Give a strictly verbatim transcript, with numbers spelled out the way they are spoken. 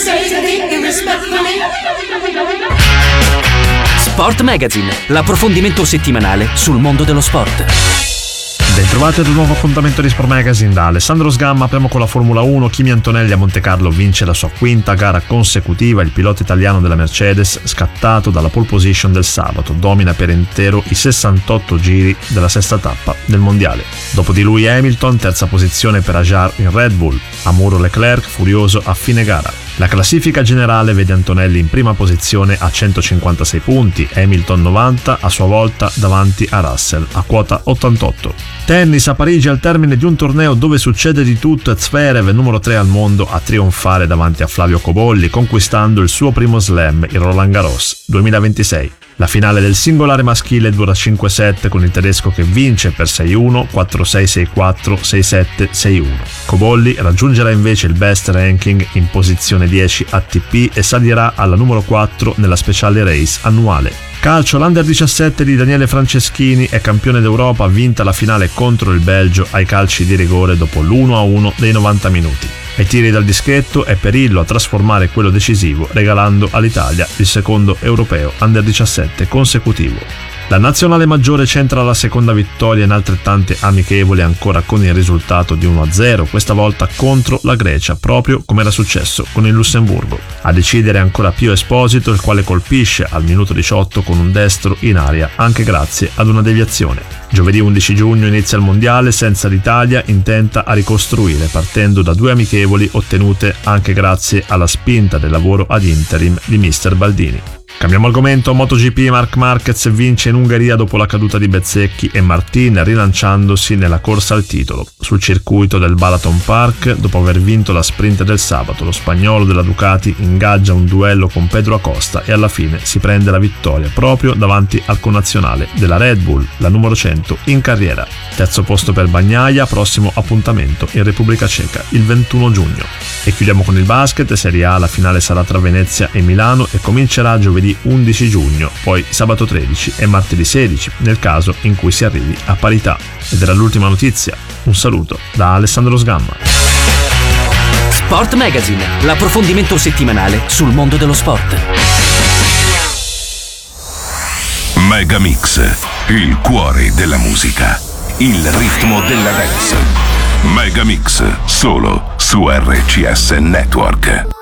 Sport Magazine, l'approfondimento settimanale sul mondo dello sport. Bentrovati ad un nuovo appuntamento di Sport Magazine da Alessandro Sgamma. Apriamo con la Formula uno. Kimi Antonelli a Montecarlo vince la sua quinta gara consecutiva. Il pilota italiano della Mercedes, scattato dalla pole position del sabato, domina per intero i sessantotto giri della sesta tappa del mondiale. Dopo di lui Hamilton, terza posizione per Ajar in Red Bull. A muro Leclerc, furioso a fine gara. La classifica generale vede Antonelli in prima posizione a centocinquantasei punti, Hamilton novanta, a sua volta davanti a Russell a quota ottantotto. Tennis a Parigi al termine di un torneo dove succede di tutto. Zverev, numero tre al mondo, a trionfare davanti a Flavio Cobolli, conquistando il suo primo slam, il Roland Garros duemilaventisei. La finale del singolare maschile dura cinque set con il tedesco che vince per sei uno, quattro sei, sei quattro, sei sette, sei uno. Cobolli raggiungerà invece il best ranking in posizione dieci A T P e salirà alla numero quattro nella speciale race annuale. Calcio, l'Under diciassette di Daniele Franceschini è campione d'Europa, vinta la finale contro il Belgio ai calci di rigore dopo l'uno a uno dei novanta minuti. Ai tiri dal dischetto è Perillo a trasformare quello decisivo, regalando all'Italia il secondo europeo Under diciassette consecutivo. La nazionale maggiore centra la seconda vittoria in altrettante amichevoli, ancora con il risultato di uno a zero, questa volta contro la Grecia, proprio come era successo con il Lussemburgo. A decidere ancora Pio Esposito, il quale colpisce al minuto diciotto con un destro in aria, anche grazie ad una deviazione. Giovedì undici giugno inizia il mondiale senza l'Italia, intenta a ricostruire partendo da due amichevoli ottenute anche grazie alla spinta del lavoro ad interim di mister Baldini. Cambiamo argomento. MotoGP, Marc Marquez vince in Ungheria dopo la caduta di Bezzecchi e Martin, rilanciandosi nella corsa al titolo. Sul circuito del Balaton Park, dopo aver vinto la sprint del sabato, lo spagnolo della Ducati ingaggia un duello con Pedro Acosta e alla fine si prende la vittoria proprio davanti al connazionale della Red Bull, la numero cento in carriera. Terzo posto per Bagnaia, prossimo appuntamento in Repubblica Ceca il ventuno giugno. E chiudiamo con il basket. Serie A, la finale sarà tra Venezia e Milano e comincerà giovedì undici giugno, poi sabato tredici e martedì sedici, nel caso in cui si arrivi a parità. Ed era l'ultima notizia. Un saluto da Alessandro Sgamma. Sport Magazine, l'approfondimento settimanale sul mondo dello sport. Megamix, il cuore della musica, il ritmo della dance. Megamix, solo su R C S Network.